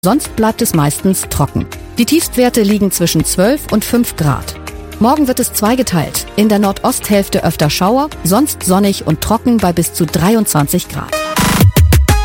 Sonst bleibt es meistens trocken. Die Tiefstwerte liegen zwischen 12 und 5 Grad. Morgen wird es zweigeteilt. In der Nordosthälfte öfter Schauer, sonst sonnig und trocken bei bis zu 23 Grad.